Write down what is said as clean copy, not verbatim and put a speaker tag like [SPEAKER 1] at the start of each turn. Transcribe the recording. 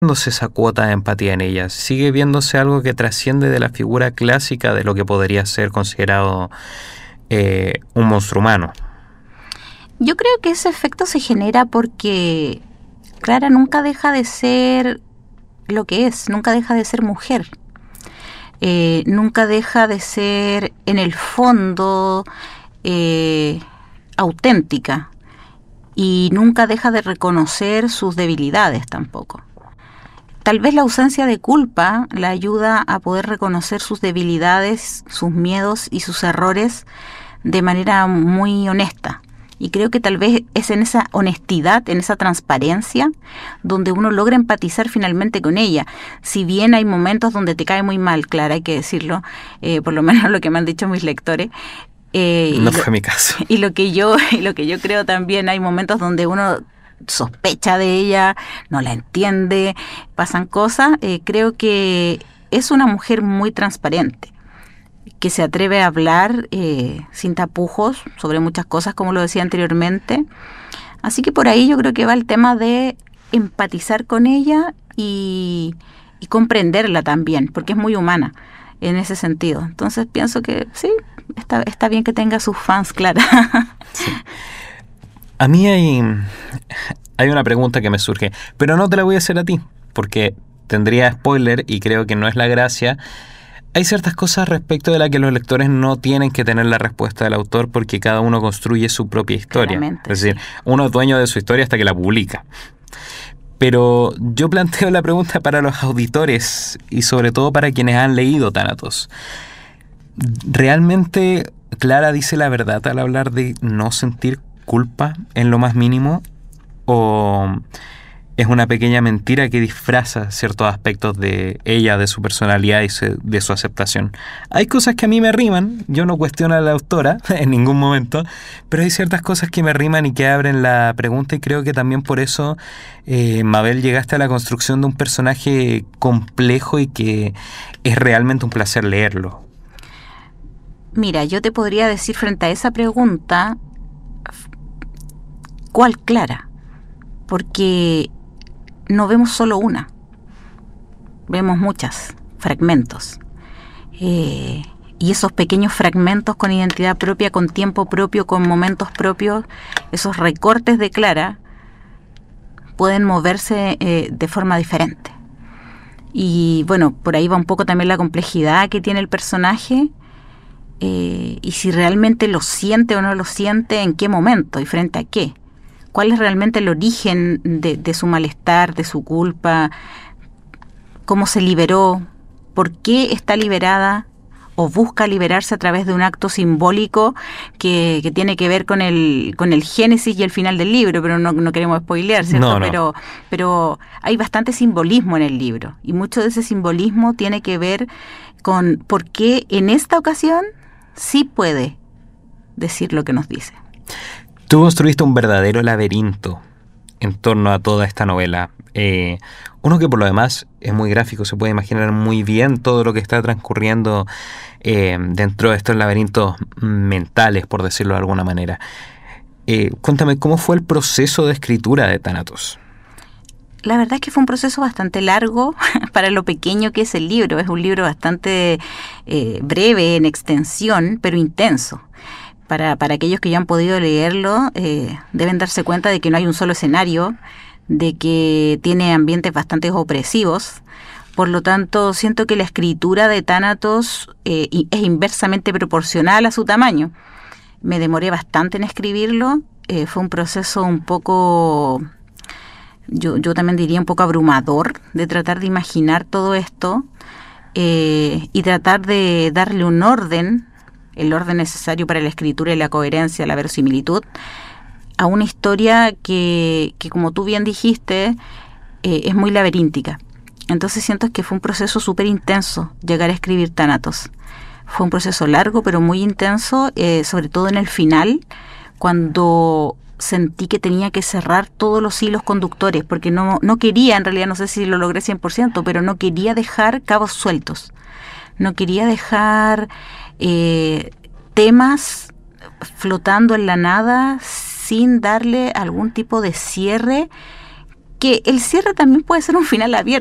[SPEAKER 1] viéndose esa cuota de empatía en ella? ¿Sigue viéndose algo que trasciende de la figura clásica de lo que podría ser considerado un monstruo humano?
[SPEAKER 2] Yo creo que ese efecto se genera porque Clara nunca deja de ser lo que es, nunca deja de ser mujer. Nunca deja de ser, en el fondo, auténtica. Y nunca deja de reconocer sus debilidades tampoco. Tal vez la ausencia de culpa la ayuda a poder reconocer sus debilidades, sus miedos y sus errores de manera muy honesta. Y creo que tal vez es en esa honestidad, en esa transparencia, donde uno logra empatizar finalmente con ella. Si bien hay momentos donde te cae muy mal, Clara, hay que decirlo, por lo menos lo que me han dicho mis lectores.
[SPEAKER 1] No fue mi caso.
[SPEAKER 2] Y lo que yo creo también, hay momentos donde uno sospecha de ella, no la entiende, pasan cosas. Creo que es una mujer muy transparente, que se atreve a hablar sin tapujos sobre muchas cosas, como lo decía anteriormente. Así que por ahí yo creo que va el tema de empatizar con ella y comprenderla también, porque es muy humana en ese sentido. Entonces pienso que sí, está bien que tenga sus fans, Clara.
[SPEAKER 1] Sí. A mí hay una pregunta que me surge, pero no te la voy a hacer a ti, porque tendría spoiler y creo que no es la gracia. Hay ciertas cosas respecto de las que los lectores no tienen que tener la respuesta del autor porque cada uno construye su propia historia.
[SPEAKER 2] Claramente,
[SPEAKER 1] es decir, uno es dueño de su historia hasta que la publica. Pero yo planteo la pregunta para los auditores y sobre todo para quienes han leído Thanatos. ¿Realmente Clara dice la verdad al hablar de no sentir culpa en lo más mínimo? ¿O es una pequeña mentira que disfraza ciertos aspectos de ella, de su personalidad y de su aceptación? Hay cosas que a mí me riman, yo no cuestiono a la autora en ningún momento, pero hay ciertas cosas que me riman y que abren la pregunta, y creo que también por eso, Mabel, llegaste a la construcción de un personaje complejo y que es realmente un placer leerlo.
[SPEAKER 2] Mira, yo te podría decir frente a esa pregunta, ¿cuál Clara? Porque no vemos solo una, vemos muchas fragmentos. Y esos pequeños fragmentos con identidad propia, con tiempo propio, con momentos propios, esos recortes de Clara pueden moverse de forma diferente. Y bueno, por ahí va un poco también la complejidad que tiene el personaje, y si realmente lo siente o no lo siente, en qué momento y frente a qué. ¿Cuál es realmente el origen de su malestar, de su culpa? ¿Cómo se liberó? ¿Por qué está liberada o busca liberarse a través de un acto simbólico que tiene que ver con el génesis y el final del libro? Pero no queremos spoilear, ¿cierto?
[SPEAKER 1] No.
[SPEAKER 2] Pero hay bastante simbolismo en el libro, y mucho de ese simbolismo tiene que ver con por qué en esta ocasión sí puede decir lo que nos dice.
[SPEAKER 1] Tú construiste un verdadero laberinto en torno a toda esta novela. Uno que por lo demás es muy gráfico, se puede imaginar muy bien todo lo que está transcurriendo dentro de estos laberintos mentales, por decirlo de alguna manera. Cuéntame, ¿cómo fue el proceso de escritura de Thanatos?
[SPEAKER 2] La verdad es que fue un proceso bastante largo para lo pequeño que es el libro. Es un libro bastante breve en extensión, pero intenso. Para aquellos que ya han podido leerlo, deben darse cuenta de que no hay un solo escenario, de que tiene ambientes bastante opresivos. Por lo tanto, siento que la escritura de Thanatos es inversamente proporcional a su tamaño. Me demoré bastante en escribirlo. Fue un proceso un poco, yo también diría un poco abrumador, de tratar de imaginar todo esto y tratar de darle un orden, el orden necesario para la escritura y la coherencia, la verosimilitud, a una historia que como tú bien dijiste, es muy laberíntica. Entonces siento que fue un proceso súper intenso llegar a escribir Thanatos. Fue un proceso largo, pero muy intenso, sobre todo en el final, cuando sentí que tenía que cerrar todos los hilos conductores, porque no quería, en realidad no sé si lo logré 100%, pero no quería dejar cabos sueltos. No quería dejar temas flotando en la nada sin darle algún tipo de cierre que el cierre también puede ser un final abierto.